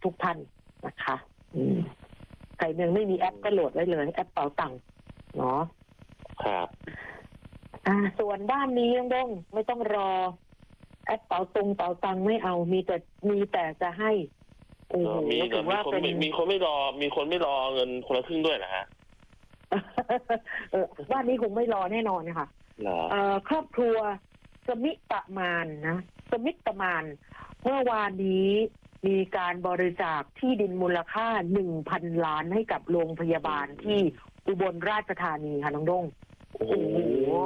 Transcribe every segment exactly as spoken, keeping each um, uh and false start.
ทุกท่านนะคะอืมใครยังไม่มีแอปก็โหลดไว้เลยแอปเป๋าตังค์เนาะครับอ่าส่วนด้านนี้ยังดงไม่ต้องรอแอปเป๋าตรงเป๋าตังค์ไม่เอามีแต่มีแต่จะให้โอ้โหถือว่าเป็นมีคนไม่รอมีคนไม่รอเงินคนละครึ่งด้วยนะฮะเออบ้านนี้คงไม่รอแน่นอนนะคะเอ่อครอบครัวสมิตมานนะสมิตมานเมื่อวานนี้มีการบริจาคที่ดินมูลค่า หนึ่งพัน ล้านให้กับโรงพยาบาลที่อุบลราชธานีค่ะน้องดงโอ้โห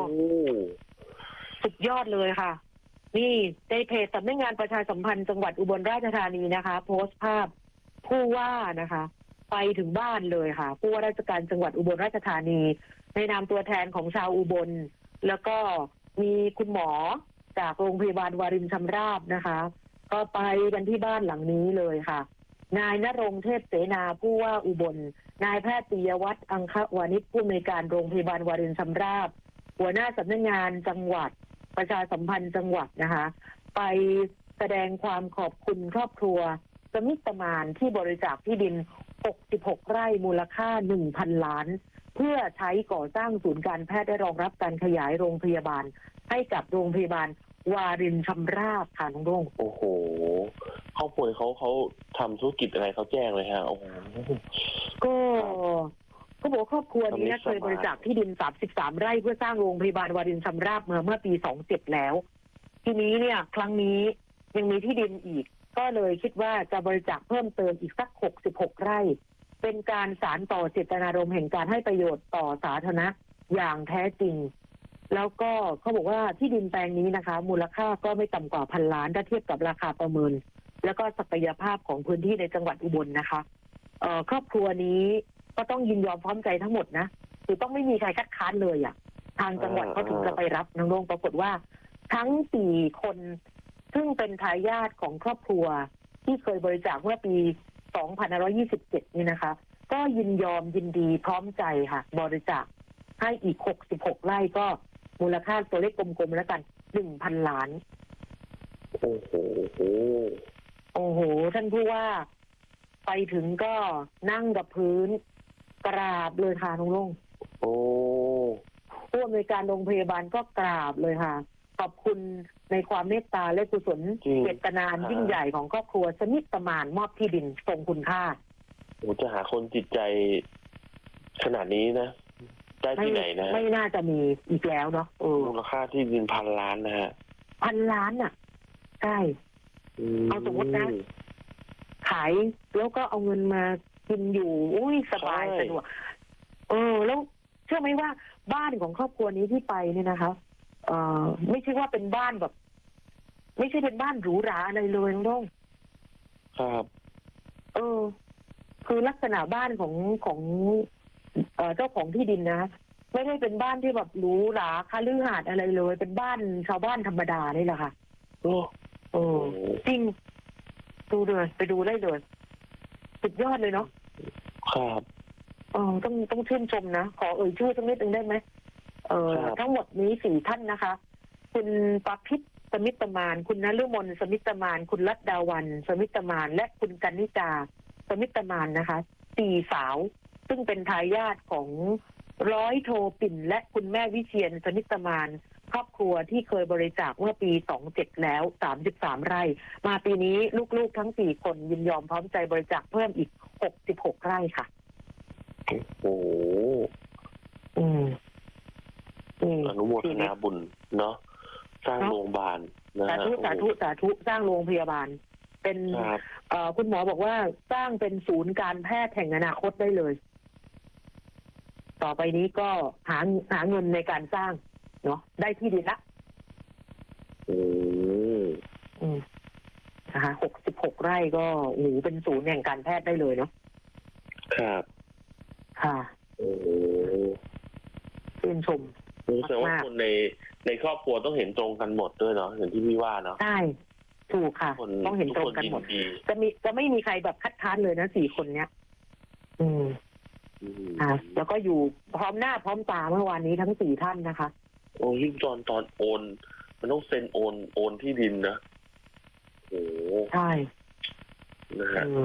สุดยอดเลยค่ะนี่ในเพจสำนักงานประชาสัมพันธ์จังหวัดอุบลราชธานีนะคะโพสต์ภาพผู้ว่านะคะไปถึงบ้านเลยค่ะผู้ว่าราชการจังหวัดอุบลราชธานีในนามตัวแทนของชาวอุบลแล้วก็มีคุณหมอจากโรงพยาบาลวารินชำราบนะคะก็ไปกันที่บ้านหลังนี้เลยค่ะนายณรงค์เทพเสนาผู้ว่าอุบลนายแพทย์ปิยวัฒน์อังควานิชผู้อำนวยการโรงพยาบาลวารินชำราบหัวหน้าสำนักงานจังหวัดประชาสัมพันธ์จังหวัดนะคะไปแสดงความขอบคุณครอบครัวสมิตมานที่บริจาคที่ดินหกสิบหกไร่มูลค่า หนึ่งพัน ล้านเพื่อใช้ก่อสร้างศูนย์การแพทย์ได้รองรับการขยายโรงพยาบาลให้กับโรงพยาบาลวารินชำราบค่ะน้องดงโอ้โหครอบครัวเขาเขาทำธุรกิจอะไรเขาแจ้งเลยฮะโอ้โหก็เขาบอกครอบครัวนี้เคยบริจาคที่ดินสามสิบสามไร่เพื่อสร้างโรงพยาบาลวารินชำราบเมื่อเมื่อปีสองพันเจ็ดแล้วทีนี้เนี่ยครั้งนี้ยังมีที่ดินอีกก็เลยคิดว่าจะบริจาคเพิ่มเติมอีกสักหกสิบหกไร่เป็นการสานต่อเจตนารมณ์แห่งการให้ประโยชน์ต่อสาธารณะอย่างแท้จริงแล้วก็เขาบอกว่าที่ดินแปลงนี้นะคะมูลค่าก็ไม่ต่ำกว่าพันล้านถ้าเทียบกับราคาประเมินแล้วก็ศักยภาพของพื้นที่ในจังหวัดอุบลนะคะเอ่อครอบครัวนี้ก็ต้องยินยอมพร้อมใจทั้งหมดนะคือต้องไม่มีใครคัดค้านเลยอ่ะทางจังหวัดเขาถึงจะไปรับน้องลงปรากฏว่าทั้งสี่คนซึ่งเป็นทายาทของครอบครัวที่เคยบริจาคเมื่อปีสองพันห้าร้อยยี่สิบเจ็ดนี่นะคะก็ยินยอมยินดีพร้อมใจค่ะบริจาคให้อีกหกสิบหกไร่ก็มูลค่าตัวเลขกลมๆแล้วกัน หนึ่งพัน ล้านโอ้โหโอ้โหท่านผู้ว่าไปถึงก็นั่งกับพื้นกราบเลยค่ะน้องลงโอ้ผู้อำนวยการโรงพยาบาลก็กราบเลยค่ะขอบคุณในความเมตตาและกุศลเจตนายิ่งใหญ่ของครอบครัวสมิตมานมอบที่ดินทรงคุณค่าโอ้จะหาคนจิตใจขนาดนี้นะได้ที่ไหนนะไม่น่าจะมีอีกแล้วเนาะมูลค่าที่ดินพันล้านนะฮะพันล้านอ่ะใช่เอาสมมตินะขายแล้วก็เอาเงินมากินอยู่อุ้ยสบายสะดวกเออแล้วเชื่อไหมว่าบ้านของครอบครัวนี้ที่ไปเนี่ยนะคะเอ่อไม่ใช่ว่าเป็นบ้านแบบไม่ใช่เป็นบ้านหรูหราอะไรเลยน้องครับเออคือลักษณะบ้านของของเอ่อเจ้าของที่ดินนะไม่ได้เป็นบ้านที่แบบหรูหราคฤหาสน์อะไรเลยเป็นบ้านชาวบ้านธรรมดานี่แหละค่ะโอ้โอ้จริงดูเลยไปดูได้เลยสุดยอดเลยเนาะครับเออต้องต้องชื่นชมนะขอเอ่ยชื่อสักนิดนึงได้ไหมเออทั้งหมดนี้สี่ท่านนะคะคุณปพิษสมิตมานคุณนฤมลสมิตมานคุณรัตดาวันสมิตมานและคุณกนิจาสมิตมานนะคะสี่สาวซึ่งเป็นทายาทของร้อยโทปิ่นและคุณแม่วิเชียรสมิตมานครอบครัวที่เคยบริจาคเมื่อปีสองพันเจ็ดแล้วสามสิบสามไร่มาปีนี้ลูกๆทั้งสี่คนยินยอมพร้อมใจบริจาคเพิ่มอีกหกสิบหกไร่ค่ะโอ้โหอืมอนุโมทนาบุญเนาะสร้างโรงพยาบาลนะสาธุสาธุสาธุสร้างโรงพยาบาลเป็นเอ่อคุณหมอบอกว่าสร้างเป็นศูนย์การแพทย์แห่งอนาคตได้เลยต่อไปนี้ก็หาหาเงินในการสร้างเนาะได้ที่ดินละอืมอืมนะคะหกสิบหกไร่ก็โอ้โหเป็นศูนย์แห่งการแพทย์ได้เลยเนาะครับค่ะโอ้ชื่นชมรู้สึกว่าคนในในครอบครัวต้องเห็นตรงกันหมดด้วยเนาะอย่างที่พี่ว่าเนาะใช่ถูกค่ะต้องเห็นตรงกันหมดจะมีจะไม่มีใครแบบคัดค้านเลยนะสี่คนเนี้ยอืมอ่าแล้วก็อยู่พร้อมหน้าพร้อมตาเมื่อวานนี้ทั้งสี่ท่านนะคะโอ้ยิ่งตอนตอนโอนมันต้องเซ็นโอนโอนที่ดินนะโอ้ใช่นะฮะ